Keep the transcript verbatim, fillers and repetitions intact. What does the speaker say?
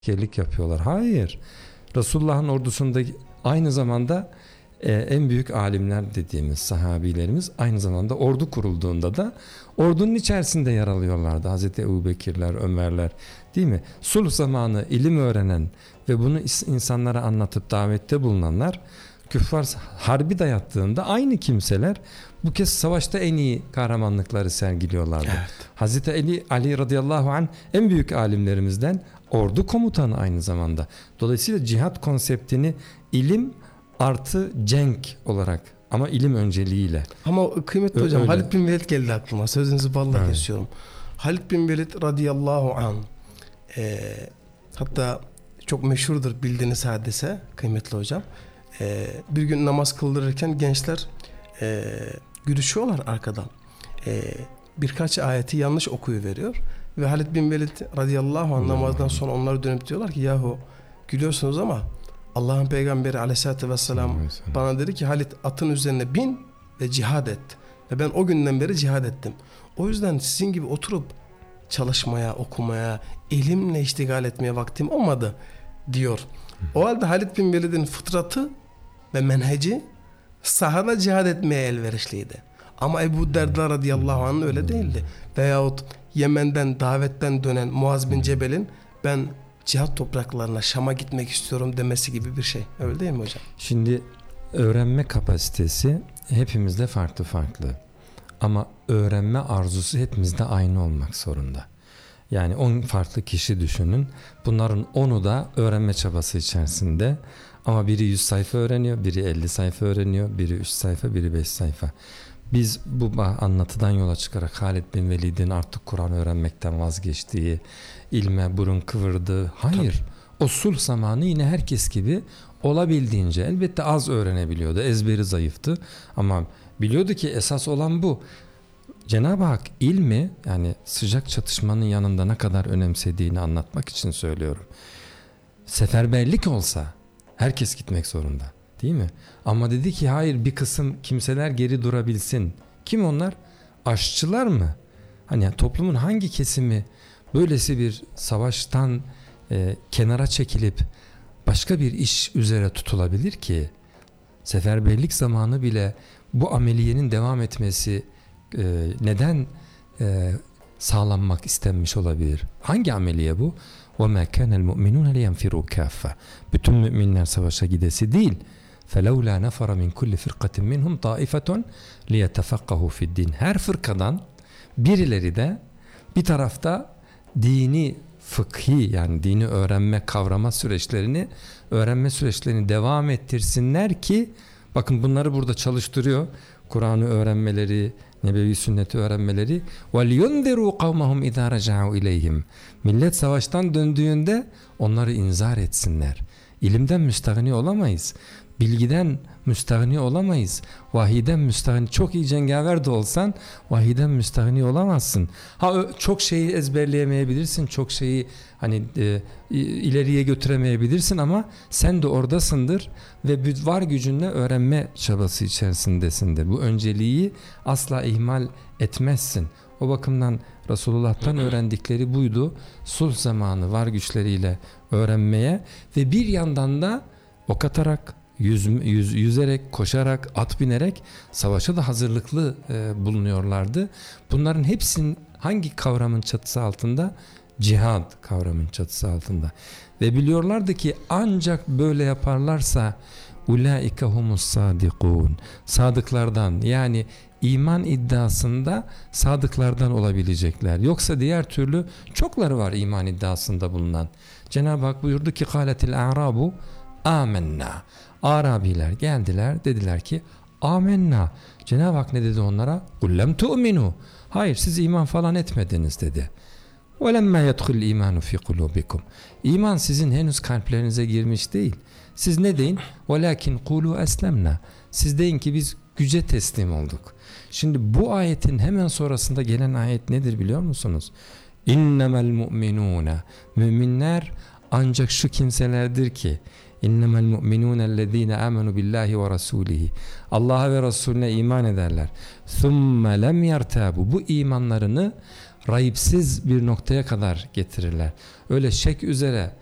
askerlik yapıyorlar. Hayır. Resulullah'ın ordusunda aynı zamanda e, en büyük alimler dediğimiz sahabilerimiz aynı zamanda ordu kurulduğunda da ordunun içerisinde yer alıyorlardı. Hazreti Ebubekirler, Ömerler, değil mi? Sulh zamanı ilim öğrenen ve bunu insanlara anlatıp davette bulunanlar, küffar harbi dayattığında aynı kimseler bu kez savaşta en iyi kahramanlıkları sergiliyorlardı. Evet. Hazreti Ali, Ali radıyallahu anh en büyük alimlerimizden, ordu komutanı aynı zamanda. Dolayısıyla cihat konseptini ilim artı cenk olarak, ama ilim önceliğiyle. Ama kıymetli Ö- hocam öyle. Halid bin Velid geldi aklıma. Sözünüzü balla evet. kesiyorum. Halid bin Velid radıyallahu anh e, hatta çok meşhurdur bildiğiniz hadise kıymetli hocam. E, bir gün namaz kıldırırken gençler e, gülüşüyorlar arkadan. E, birkaç ayeti yanlış okuyuveriyor. Ve Halid bin Velid radıyallahu anh namazdan sonra onlara dönüp diyorlar ki yahu gülüyorsunuz ama Allah'ın peygamberi aleyhissalatü vesselam bana dedi ki Halid atın üzerine bin ve cihad et. Ve ben o günden beri cihad ettim. O yüzden sizin gibi oturup çalışmaya, okumaya, ilimle iştigal etmeye vaktim olmadı diyor. O halde Halid bin Velid'in fıtratı ve menheci sahada cihad etmeye elverişliydi. Ama Ebu Derda radıyallahu anh öyle değildi. Veyahut Yemen'den davetten dönen Muaz bin Cebel'in ben cihat topraklarına Şam'a gitmek istiyorum demesi gibi bir şey. Öyle değil mi hocam? Şimdi öğrenme kapasitesi hepimizde farklı farklı. Ama öğrenme arzusu hepimizde aynı olmak zorunda. Yani on farklı kişi düşünün. Bunların onu da öğrenme çabası içerisinde. Ama biri yüz sayfa öğreniyor, biri elli sayfa öğreniyor, biri üç sayfa, biri beş sayfa. Biz bu anlatıdan yola çıkarak Halid bin Velid'in artık Kur'an öğrenmekten vazgeçtiği, ilme burun kıvırdığı, hayır. Tabii. O sulh zamanı yine herkes gibi olabildiğince, elbette az öğrenebiliyordu, ezberi zayıftı ama biliyordu ki esas olan bu. Cenab-ı Hak ilmi, yani sıcak çatışmanın yanında ne kadar önemsediğini anlatmak için söylüyorum. Seferberlik olsa herkes gitmek zorunda. Değil mi? Ama dedi ki hayır, bir kısım kimseler geri durabilsin. Kim onlar? Aşçılar mı? Hani toplumun hangi kesimi böylesi bir savaştan e, kenara çekilip başka bir iş üzere tutulabilir ki? Seferberlik zamanı bile bu ameliyenin devam etmesi e, neden e, sağlanmak istenmiş olabilir? Hangi ameliye bu? وَمَا كَانَ الْمُؤْمِنُونَ لِيَنْفِرُوا كَافَّةً. Bütün müminler savaşa gidesi değil. فَلَوْلَا نَفَرَ مِنْ كُلِّ فِرْقَةٍ مِنْهُمْ طَائِفَةٌ لِيَتَفَقَّهُ فِي الدِّينِ. Her fırkadan birileri de bir tarafta dini, fıkhi, yani dini öğrenme, kavrama süreçlerini, öğrenme süreçlerini devam ettirsinler ki, bakın bunları burada çalıştırıyor. Kur'an'ı öğrenmeleri, nebevi sünneti öğrenmeleri. وَلْيُنْذِرُوا قَوْمَهُمْ اِذَا رَجَعُوا اِلَيْهِمْ. Millet savaştan döndüğünde onları inzar etsinler. İlimden müstahni olamayız. Bilgiden müstahni olamayız. Vahiden müstahni, çok iyi cengaver de olsan vahiden müstahni olamazsın. Ha, çok şeyi ezberleyemeyebilirsin, çok şeyi hani e, ileriye götüremeyebilirsin ama sen de oradasındır ve var gücünle öğrenme çabası içerisindesindir. Bu önceliği asla ihmal etmezsin. O bakımdan Resulullah'tan öğrendikleri buydu. Sulh zamanı var güçleriyle öğrenmeye ve bir yandan da ok atarak, yüz, yüz, yüzerek, koşarak, at binerek savaşa da hazırlıklı e, bulunuyorlardı. Bunların hepsinin hangi kavramın çatısı altında? Cihad kavramın çatısı altında. Ve biliyorlardı ki ancak böyle yaparlarsa ulaike humus sadikun. Sadıklardan, yani iman iddiasında sadıklardan olabilecekler. Yoksa diğer türlü çokları var iman iddiasında bulunan. Cenab-ı Hak buyurdu ki kâletil a'rabu âmennâ. Arabiler geldiler, dediler ki âmennâ. Cenab-ı Hak ne dedi onlara? Kullem tu'minu. Hayır, siz iman falan etmediniz dedi. وَلَمَّا يَدْخُلْ الْا۪يمَانُ فِي قُلُوبِكُمْ. İman sizin henüz kalplerinize girmiş değil. Siz ne deyin? وَلَاكِنْ قُولُوا أَسْلَمْنَا. Siz deyin ki biz güce teslim olduk. Şimdi bu ayetin hemen sonrasında gelen ayet nedir biliyor musunuz? اِنَّمَا الْمُؤْمِنُونَ. Müminler ancak şu kimselerdir ki اِنَّمَا الْمُؤْمِنُونَ الَّذ۪ينَ آمَنُوا بِاللّٰهِ وَرَسُولِهِ. Allah'a ve Resulüne iman ederler. ثُمَّ لَمْ يَرْتَابُوا. Bu imanlarını rayipsiz bir noktaya kadar getirirler. Öyle şek üzere